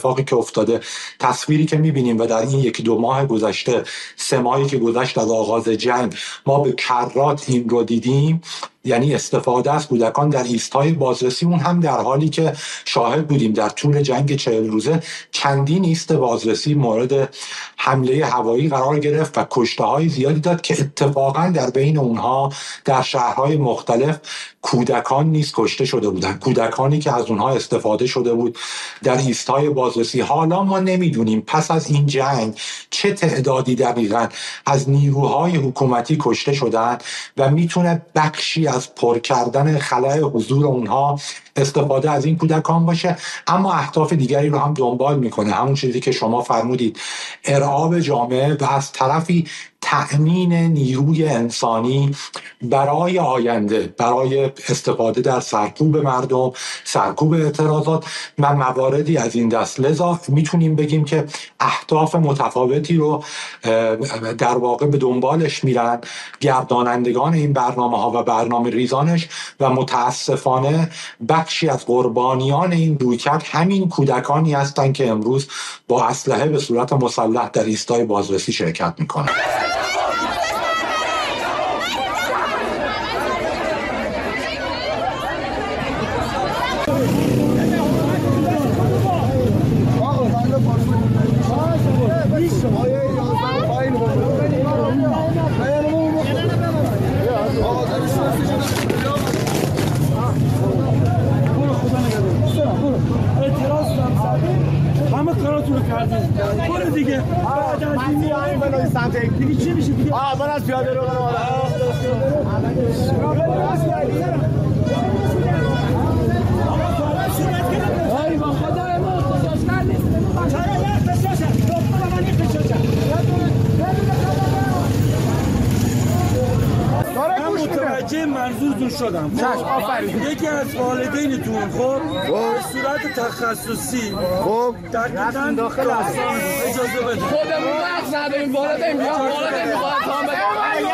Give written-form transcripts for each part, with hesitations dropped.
اتفاقی که افتاده، تصویری که میبینیم و در این 1-2 ماه گذشته، 3 ماهی که گذشت از آغاز جنگ ما به کرات این رو دیدیم، یعنی استفاده از کودکان در ایستای بازرسی. اون هم در حالی که شاهد بودیم در طول جنگ 40 روزه چندین ایست بازرسی مورد حمله هوایی قرار گرفت و کشته‌های زیادی داد که اتفاقا در بین اونها در شهرهای مختلف کودکان نیز کشته شده بودند، کودکانی که از اونها استفاده شده بود در ایستای بازرسی. حالا ما نمیدونیم پس از این جنگ چه تعدادی دقیقاً از نیروهای حکومتی کشته شدند و میتونه بخشی از پر کردن خلأ حضور اونها استفاده از این کودکان باشه، اما اهداف دیگری رو هم دنبال میکنه. همون چیزی که شما فرمودید، ارعاب جامعه و از طرفی تأمین نیروی انسانی برای آینده، برای استفاده در سرکوب مردم، سرکوب اعتراضات و مواردی از این دست. لذا میتونیم بگیم که اهداف متفاوتی رو در واقع به دنبالش میرن گردانندگان این برنامه ها و برنامه ریزانش، و متاسفانه بخشی از قربانیان این رویکرد همین کودکانی هستند که امروز با اسلحه به صورت مسلح در ایستای بازرسی شرکت میکنند. همه کاراتون رو کردیم. برو دیگه. بعد از این میایم بالا سمت دیگه چی میشه دیگه؟ من از پیاده رو برم. ای با خدای ما خوشش کردید. چرا وقت بسازه؟ دکتر من این بسازه. من متوجه منظورتون شدم. یکی از والدینتون خب به صورت تخصصی خب دقیقاً داخل داستان اجازه بده. خودمون وقت نداریم والدین میخواد کام بده.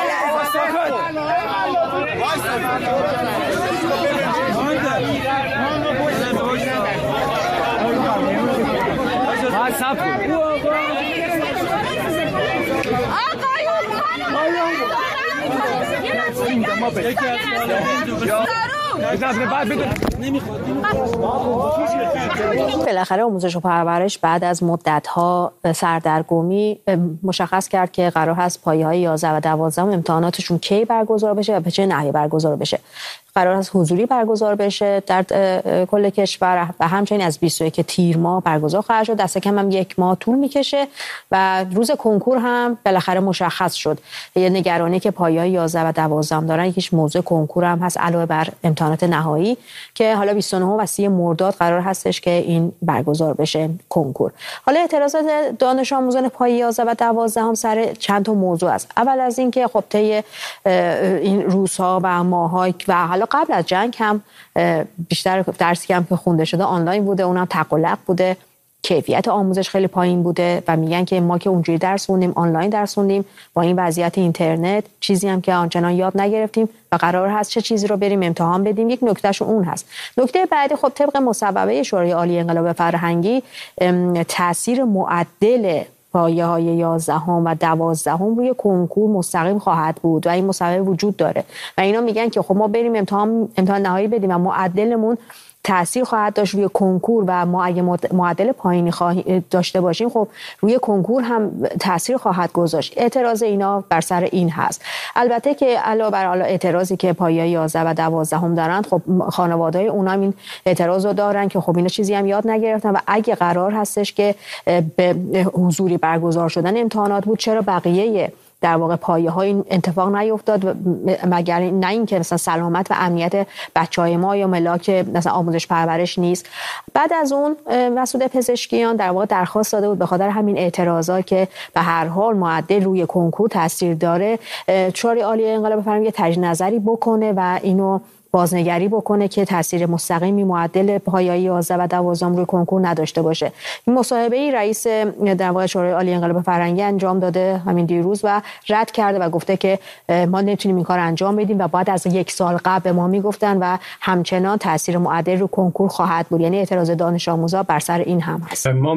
بالاخره آموزش و پرورش بعد از مدت‌ها سردرگمی مشخص کرد که قرار هست پایه‌های 11 و 12 امتحاناتشون کی برگزار بشه و به چه نحوی برگزار بشه. قرار است حضوری برگزار بشه در کل کشور و همچنین از 21 تیر ماه برگزار خواهد شد. دست کم هم 1 ماه طول میکشه و روز کنکور هم بالاخره مشخص شد. یه نگرانی که پایه‌های 11 و 12 دارن، یکیش موضوع کنکور هم هست علاوه بر امتحانات نهایی که حالا 29 و 30 مرداد قرار هستش که این برگزار بشه کنکور. حالا اعتراضات دانش آموزان پایه 11 و 12 هم سر چند تا موضوع است. اول از این که خب طی این روزها و ماه‌ها و حالا قبل از جنگ هم بیشتر درسی هم که خونده شده آنلاین بوده، اونم تقلق بوده، کیفیت آموزش خیلی پایین بوده و میگن که ما که اونجوری درس خوندیم، آنلاین درس خوندیم، با این وضعیت اینترنت چیزی هم که آنچنان یاد نگرفتیم و قرار هست چه چیزی رو بریم امتحان بدیم. یک نکتهشون اون هست. نکته بعدی خب طبق مصوبه شورای عالی انقلاب فرهنگی تاثیر معدل پایه‌های 11 و 12 روی کنکور مستقیم خواهد بود و این مصوبه وجود داره و اینا میگن که خب ما بریم امتحان نهایی بدیم و معدلمون تأثیر خواهد داشت روی کنکور و ما اگه معدل پایینی داشته باشیم خب روی کنکور هم تأثیر خواهد گذاشت. اعتراض اینا بر سر این هست. البته که علاوه بر اعتراضی که پایه 11 و 12 هم دارن، خب خانواده‌های اونا این اعتراض رو دارن که خب اینا چیزی هم یاد نگرفتن و اگه قرار هستش که به حضوری برگزار شدن امتحانات بود، چرا بقیه در واقع پایه‌های این اتفاق نیفتاد مگر نه اینکه مثلا سلامت و امنیت بچه‌های ما یا ملاک مثلا آموزش پرورش نیست. بعد از اون مسعود پزشکیان در واقع درخواست داده بود به خاطر همین اعتراضات که به هر حال معدل روی کنکور تاثیر داره، شورای عالی انقلاب فرهنگی تجدید نظری بکنه و اینو بازنگری بکنه که تاثیر مستقیمی معدل پایه‌های 11 و 12 روی کنکور نداشته باشه. این مصاحبه‌ای رئیس در واقع شورای عالی انقلاب فرهنگی انجام داده همین دیروز و رد کرده و گفته که ما نمیتونیم این کار انجام بدیم و بعد از 1 سال قبل به ما میگفتن و همچنان تاثیر معدل روی کنکور خواهد بود. یعنی اعتراض دانش آموزا بر سر این هم هست.